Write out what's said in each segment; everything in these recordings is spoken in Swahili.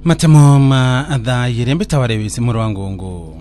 Matemo ma yirembe tawarewisi murwangungu.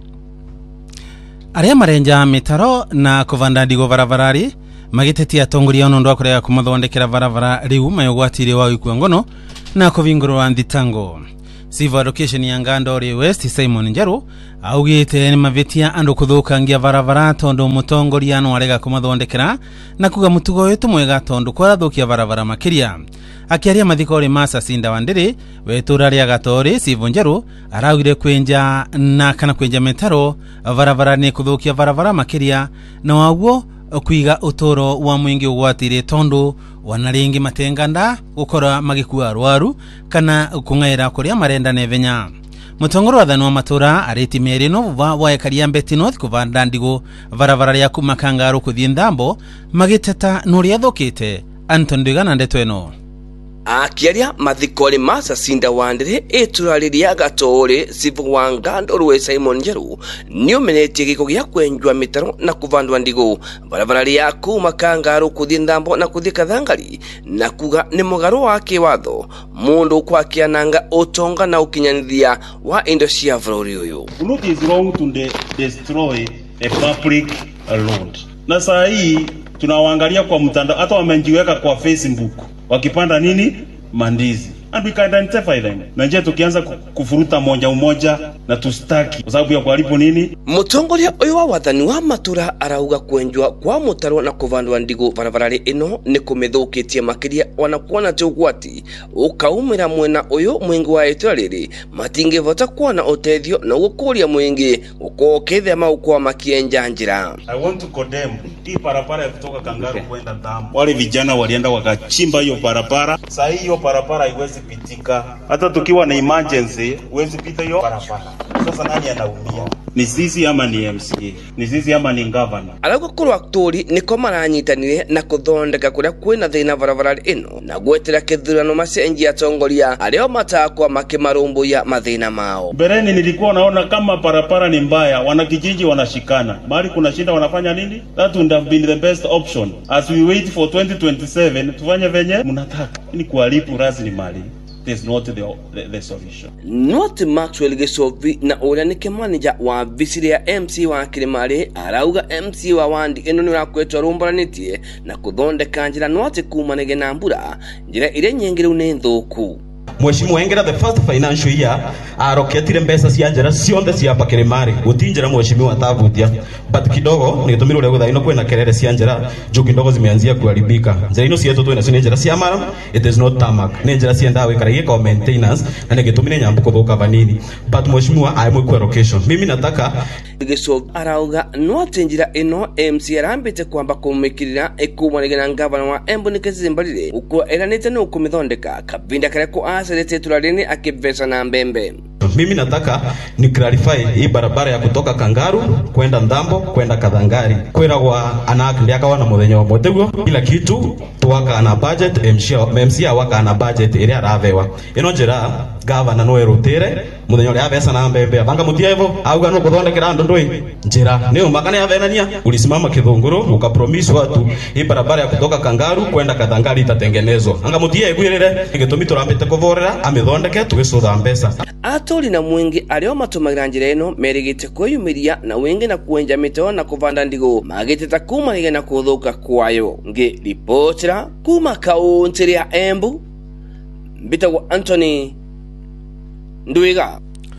Aria marenja mitaro na kuvanda ndigo barabarari magitetia tongoria ono ndo akorera kumathondekera barabara riu mayogwatire wa ikuwa ngono na kuvingurwa nditango. Civil Education ya Ngandori West Simon Njeru augite ni mavetia andu kuthukangia barabara tondu mutongoria no arega kumathondekera na kuga mutugo wetu mwega tondu kwarathukia barabara makiria. Akiaria mathikori masa Sinda Wandiri wetura ria Gatori Civil Njeru araugire kwenja na kana kwenja metaro barabara ni kuthukia barabara makiria na waguo kuiga utoro wa mwingi ugwatire tondu wanaringi matenganda gukora magikua arwaru kana kungaira kuria marenda nevenya. Mutongoro wa thanu wa matura areti merino wa ekaria Mbeti North kuvanda ndigo barabara ya kumakangaru kuthii Ndambo magiteta nuria thokite. Anton Dugana ndetweno akiaria mathikori masa Sinda Wandiri eturariria Gatori Civil wa Ngandori Simon Njeru niumenetie giko gia kwenjwa mitaro na kuvandwa ndigo barabara ya kumakangaru kuthii Ndambo na kuthii Kathangari na kuga ni mugaro wake watho mundu kwakiananga utonga na ukinyanithia wa indo cia bururi uyu. It is wrong to destroy a public road. Na saa hii tunawaangalia kwa mtandao, hata wamejiweka kwa Facebook wakipanda nini mandizi, and we can identify them. Na nje tukianza kufuruta moja umoja na tustaki kwa sababu ya kuharibu nini. Mutongoria uyu wa wathani wa matura arauga kwenjwa kwa mutaro na kuvandwa ndigo barabarari ino ni kumethukitie makiria ona kuona tigwati ukaumira mwena uyu mwingi wa itura riri matingivota kuona utethio na gukuria mwingi ukokethia maukwa makienja njira. I want to condemn hii barabara ya kutoka Kangaru kwenda Ndambo. Wale vijana walienda wakachimba hiyo barabara. Sasa hiyo barabara haiwezi pitika. Hata tukiwa na emergency huwezi pita hiyo barabara. Sasa nani anaumia? Ni sisi ama ni MCA? Ni sisi ama ni governor? Alago kurwa aktori niko maranyitanire na kuthondeka kuria kwina thina barabara ino na gwetera kithurano macenji atongoria ario matakwa makimarumbu ya mathina mao. Bereni nilikuwa naona kama barabara ni mbaya, wanakijiji wanashikana. Bali kuna shida wanafanya nini? That would have been the best option. As we wait for 2027 tufanye venye mnataka. Ni kuharibu rasilimali. Is not the solution. Not Maxwell Gesovi na uria ni manager wa visiri ya MC wa Kirimari arauga MC wa Wandi ino ni rakwetwa rumbaranitie na kuthondeka njira note kumanege na mbura njira ire nyingire une nthuku. Mheshimiwa Engera the first financial year aroketire mbesa cia njira cionthe cia hapa Kirimari gutinjira mheshimiwa atavutia but kidogo ni tumiro lego thaino kwena kelele cia njira juu kidogo zimeanzia kuharibika. Njira ino cietu twena cio njira cia mara it is not tarmac ni njira cia ndawe karagie kwa maintenance na nigitumire nyambu kuthuka vanini but mheshimiwa aimwe kwa location. Mimi nataka Geso arauga note njira ino MC arambite kwamba kumikirira ekumanege na ngavana wa Embu Nikizimbalire uko eranite no kumithondeka kabinda kare ko aserete tularini akivesa na Mbembe. Mimi nataka ni clarify hii barabara ya kutoka Kangaru kwenda Ndambo kwenda Kathangari kwera wa anakili akawa na muthenyo wa moteguo kila kitu tuwaka na budget MC waka na budget ile aravewa ino njira governor no erutire muthenyo ria avesa na Mbembe abanga mutia hivyo auga no kuthondekera ndoi njira ni umakane avenania ulisimama Kithunguru ukapromise watu hii barabara ya kutoka Kangaru kwenda Kathangari itatengenezwa anga mutia igwirire igitumi turambite kuvorera amithondeke tugisutha mbesa. Atori na mwingi ario matumagira njira ino merigite kuyumiria na wingi na kuenja miteo na kuvanda ndigo magiteta kumanege na kuthuka kwayo. Ngi ripotera kuma kaunti ya Embu Mbitagwo Anthony Ndwiga.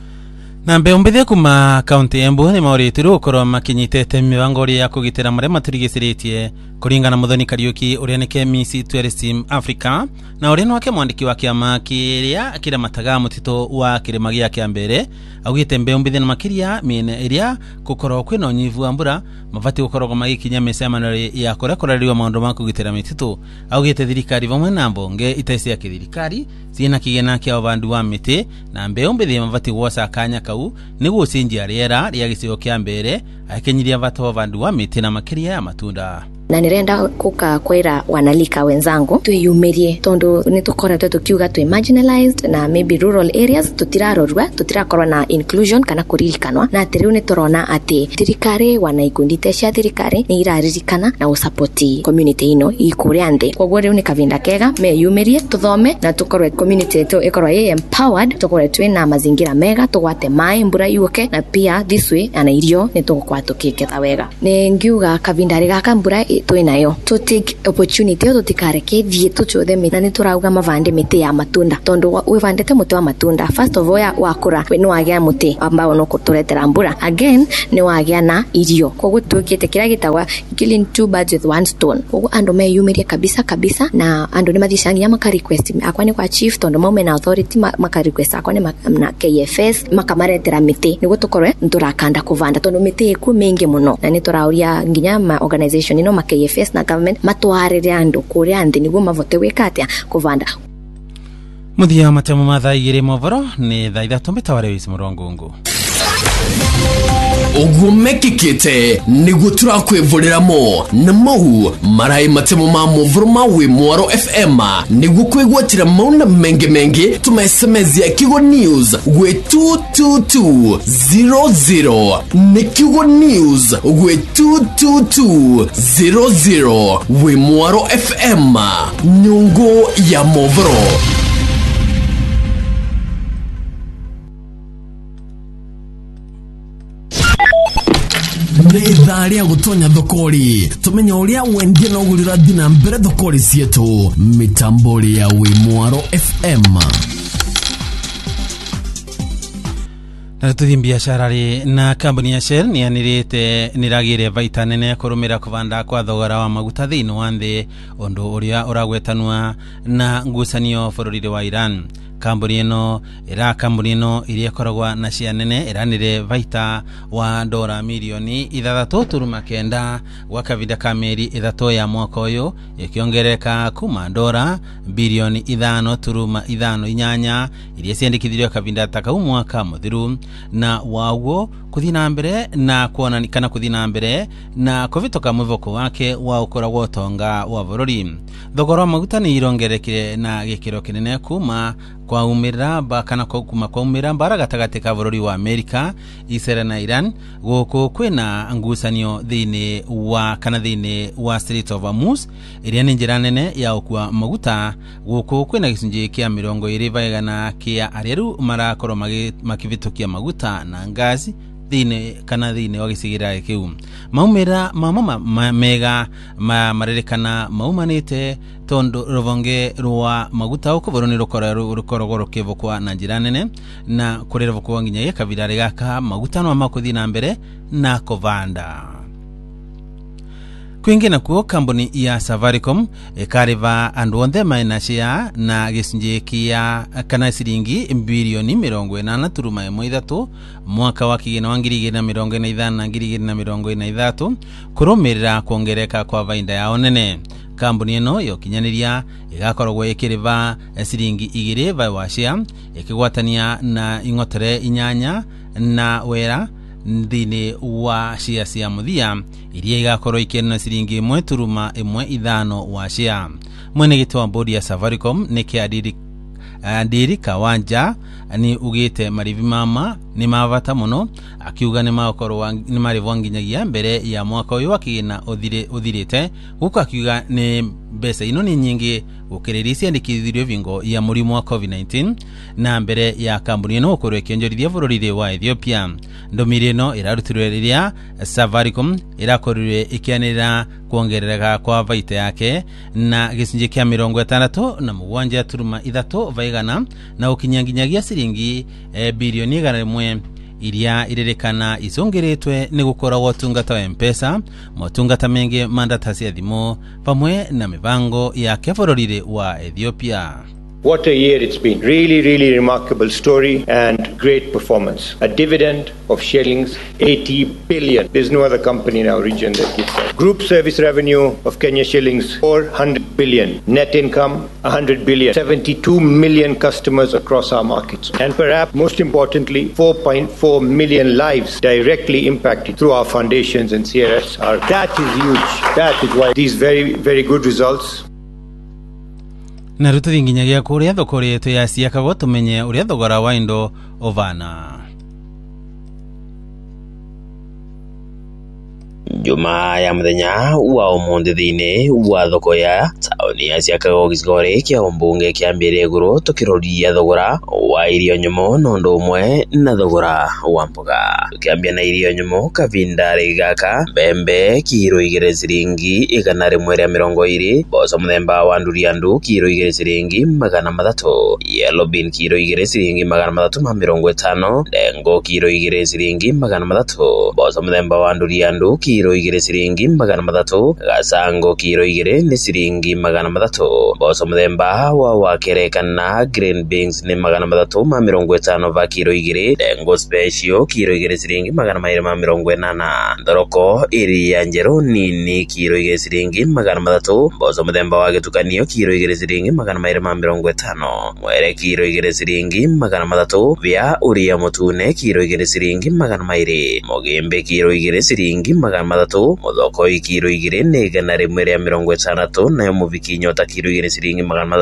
Na mbeumbithia kuma kaunti Embu ni mauritiru gukorwo makinyitete mibango ya kugitira maria maturigiciritie kuringana Muthoni Kariuki uria ni KMC Tourism Africa na uria nwake mwandiki wa kiama kiria akira mataga mutito wa kirima gia kiambere augite mbeumbithia na makiria miene iria gukorwo kwina unyivu wa mbura mavati gukorwo magikinya micemanio ya kurekoreriwa maundu ma kugitira mititu augite thirikari vamwe na mbunge itaisi ya thirikari ciina kigena kia uvandu wa miti na mbeumbithia mavati gwoca kanya kau niguo cinjia riera ria gicigo kia mbere akinyiria vato uvandu wa miti na makiria ya matunda. na nirenda kuka kwira wanalika wenzangu twiyumirie tondu nitukoretwe tukiuga twi marginalized na maybe rural areas tutirarorwa tutirakorwa na inclusion kana kuririkanwa na atiriu niturona ati thirikari wanaikundi cia thirikari ni iraririkana na usapoti community ino ikuria nthi koguo riu ni kavinda kega meyumirie tuthome na tukorwe community yetu ikorwa empowered tukorwe twina mazingira mega tugwate mai mbura yuke na pia this way ana irio nitugukwa tukiketha wega ni ngiuga kavinda gaka mbura twinayo to take opportunity to tikareke thie tuchothe mita ni turauga mavande miti ya matunda tondu wivandete muti wa matunda first of all wakura we no agia muti ambao no kuturetera mbura again ni wagia na irio koguo tukite kira gitagwa killing two birds with one stone koguo andu meyumirie kabisa na andu ni mathishangia maka request akwa ni kwa chief tondu maume na authority maka request akwa ni na KFS makamaretera miti niguo tukorwe nturakanda kuvanda tondu miti iku mingi muno na ni turauria nginya ma organization ino KFS na government matwarire andu kuria nthi niguo mavote wikatia kuvanda muthia matemo mathaa igiri movoro ni thaa ithatu mbitaware wisi murongungu uguo mekikite niguo turakwivurira na mau marai matemo ma movoro ma wi Mwaro FM niguo kwigwatira mauna mengi tumesemezia Kigo News gwe 22200 ni Kigo News gwe 22200 wi Mwaro FM nyungu ya movoro. Nitharia gutonya thokori tumenya uria wendie no gurira dina mbere thokori cietu mitambori ya wi Mwaro FM na tuthi biashara ri na kambuni ya Shell ni anirite niragire vaita nene kurumira kuvanda kwa thogora wa maguta thini wa nthi undu uria uragwetanwa na ngucanio bururi wa Iran. Kambuni ino iria koragwa na cia nene iranire vaita wa dola milioni 3.9 gwa kavinda ka mieri 3 ya mwaka uyu ikiongereka kuma dola bilioni 5.58 iria ciandikithirio kavinda ta kau mwaka muthiru na waguo kuthina mbere na kuonanikana kuthina mbere na kuvitoka mwivoko wake wa ukoragwo tonga wa bururi. Thogora wa maguta ni irongerekire na gikiro kinene kuma kwa umira kana kuma kwa umira mbara gatagati ka bururi wa Amerika, Israel na Iran guku kwina ngucanio thini wa Strait of Hormuz iria ni njira nene ya ukua maguta guku kwina gicunji kia 20% kia ariru marakorwo makivitukia maguta na ngazi thini wa gicigira kiu. Maumira mega marerekana maumanite tondu ruvonge rwa maguta ukuburuni rukoragwo rukivukwa na njira nene na kurerevukwa nginya kavirari gaka maguta no makuthina mbere na kuvanda. Kwingina kuo kambuni ya Safaricom ikariva andu onthe maina share na gicunji kia kana ciringi bilioni 80.3 mwaka wa kigina wa 2025 na 2023 kurumirira kuongereka kwa vainda yao nene. Kambuni ino yokinyaniria igakoragwo ikiriva ciringi 2 vai wa share ikigwatania na ingotere 8 na wera thini wa share cia muthia iria igakorwo ikena ciringi 1.15 wa share. Mwene gito wa bodi ya Safaricom niki Adiri Kawanja ni ugite marivi mama ni mavata muno akiuga ni makorwo ni marivo nginyagia mbere ya mwaka uyu akina uthirite guko akiuga ni mbesa ino ni nyingi gukiririsia ndikithirio vingo ya murimu wa COVID-19 na mbere ya kambuni ino ukorwe kionjorithia bururi wa Ethiopia. Ndomiri ino irarutirwe riria Safaricom irakorire ikianira kuongerereka kwa vaita yake na gicunji kia 67.3 vaigana na ukinyanginyagia ciringi bilioni 1 iria irerekana izongeretwe ni gukoragwo tungata wa M-Pesa, motungata mengi mandata cia thimu pamwe na mibango ya kevororire wa Ethiopia. What a year it's been. Really, really remarkable story and great performance. A dividend of shillings 80 billion. There's no other company in our region that gives that. Group service revenue of Kenya shillings 400 billion. Net income 100 billion. 72 million customers across our markets. And perhaps most importantly, 4.4 million lives directly impacted through our foundations and CSR. That is huge. That is why these very, very good results. Na rutiri nginyagia kuria thoko yetu ya Siakago tumenye uria thogora wa indo ovana. Juma ya muthenya wa umuthi thiini wa thoko ya tauni ya Siakago gicigore kia umbunge kiambire iguru tukiroria thogora wa irio nyumu nondu umwe na thogora wa mboga. Tukiambia na irio nyumu kavinda rigaka mbembe kiro 2 ciringi 120, boco muthemba wa nduriandu kiro 2 ciringi 300, yellow bean kiro 2 ciringi 350, dengo kiro 2 ciringi 300, boco muthemba wa nduriandu kiro 2 ciringi 300, gasango kiro 2 ni ciringi 300, boco muthemba wa wakerekana green beans ni 350 va kiro 2, dengo special kiro 2 ciringi 280, thoroko iria njeru nini kiro 2 ciringi 300, boco muthemba wa gitukanio kiro 2 ciringi 250, mwere kiro 2 ciringi 300, vya uria mutune kiro 2 ciringi 200, mugimbe kiro 2 ciringi 300, muthoko kiro 2 ni 160, nayo muviki nyota kiro 2 ciringi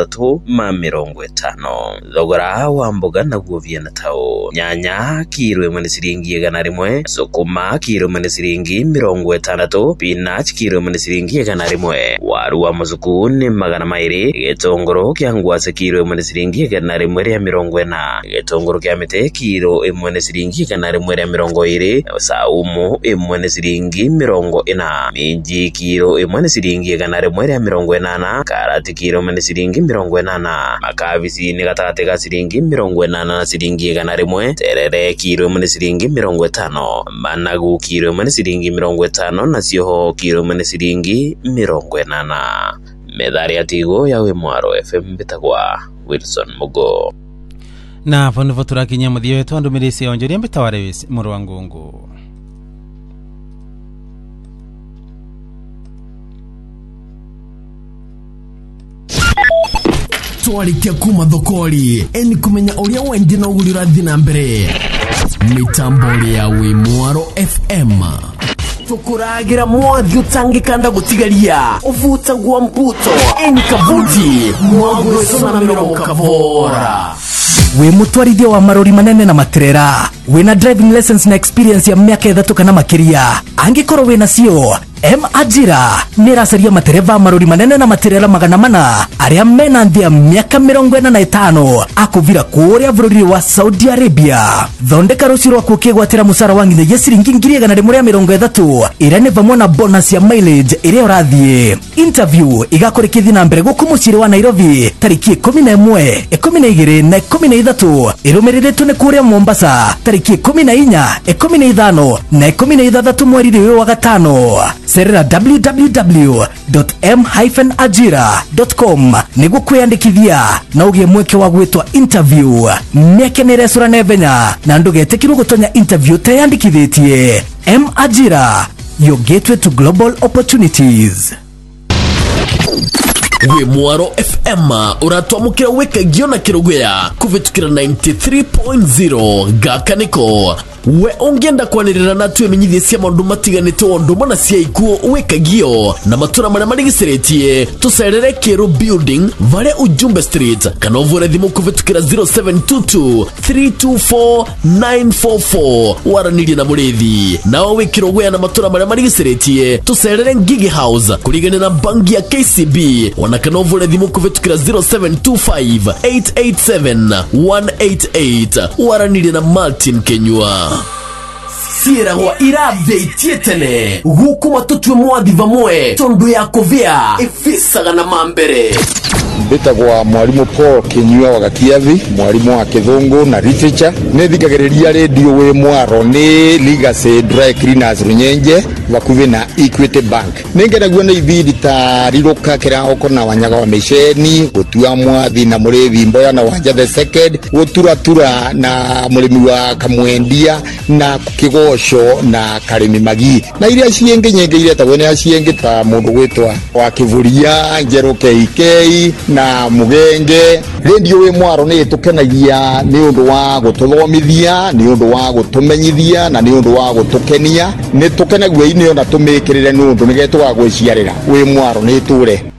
350. Thogora wa mboga naguo viana tao: nyanya kiro 1 ciringi 100, sukuma kiro 1 ciringi 60, spinach kiro 1 ciringi 100, waru wa muzuku ni 200, gitunguru kia ngwase kiro 1 ciringi 140, gitunguru kia mite kiro 1 ciringi 120, saumu 1 ciringi 40, minji kiro 1 ciringi 180, karati kiro 1 ciringi 80, makavisi ni gatagati ga ciringi 80 na ciringi 100, terere kiro 1 ciringi 50, managu kiro 1 ciringi 50, na sioho kiro 1 ciringi 80. Medhari atigo yawe Mwaro FM bitagwa Wilson Mugo. Na fondo fotura kinya muthio wetu andumirisi onjoria mbitaware Murwangungu. Twarikia kuma thokori eni kumenya uria wendi na uguri urathi na mbere. Mitambori ya wi Mwaro FM tukuragira mwathi utangikanda gutigaria uvuta gwa mputo eni kavuti mwagure sona mero kavora. We mutwarithia wa marori manene na matrera, wina driving lessons na experience ya miaka 3 kana makiria, angikoro wina cio Ajira niracaria matereva marori manene na materera 400 aria mena nthia miaka 45 akuvira kuria bururi wa Saudi Arabia. Thondeka ruciro rwa kugwatira musara wa nginya ciringi 130 ira ne vamwe na bonus ya mileage ira urathie. Interview igakorikithia na mbere guku muciri wa Nairobi tariki 11, 12 na 13, irumiriritwe ne kuria Mombasa tariki 14, 15 na 16 mweri wa gatano. Serera www.m-ajira.com niguo kwiyandikithia na ugie mweke wa gwitwa interview. Mieke ni resura nevenya na ndugetikirwo gutonya interview tayandikithitie. M-Ajira, your gateway to global opportunities. We Mwaro FM uratwamukira weka giona kirugwea kuvitukira 93.0 gakaniko. We ongenda kwanirira na tuwe minyithie cia maundu matiganite ondu mana cia ikuo wekagio na matura maria marigiceretie tucerere Kiru Building Vale Ujumbe Street kana uvure thimu kuvitukira 0722 324 944 waranirie na murithi nao wikirogwea na matura maria marigiceretie tucerere Ngigi House kurigane na bangi ya KCB wana kana uvure thimu kuvitukira 0725 887 188 waranirie na Martin Kenyua. Sira wa irabde tietene guku matutwe mwathi vamwe tondu ya kovea ifisaga na mambere. mbitagwa mwarimu Paul Kinyua wa Gakiathi, mwarimu wa Kithungu na literature. Nĩ thikagĩrĩria radio wĩ Mwaro nĩ Legacy Dry Cleaners Runyenje vakuvi na Equity Bank. Nĩngenaguo nĩ ibindi ta riruka kĩrahoko na Wanyaga wa Mĩceni, gũtua Mwathi na Mũrĩthi Mboya na Wanja the Second, gũturatura na mũrĩmi wa Kamwendia na Kĩgoco na Karĩmi Magi, na iria ciĩngĩ nyingĩ iria tagwo nĩ ciĩngĩ ta mũndũ gwĩtwa wa Kĩvuria, Njerũ KK na Mugenge. Radio wĩ Mwaro nĩ ĩtũkenagia nĩ ũndũ wa gũtũthomithia, nĩ ũndũ wa gũtũmenyithia na nĩ ũndũ wa gũtũkenia. Nĩ tũkenagio ini ona tũmĩkĩrĩre nĩ ũndũ nĩgetũ wa gwĩciarĩra wĩ Mwaro nĩ tũre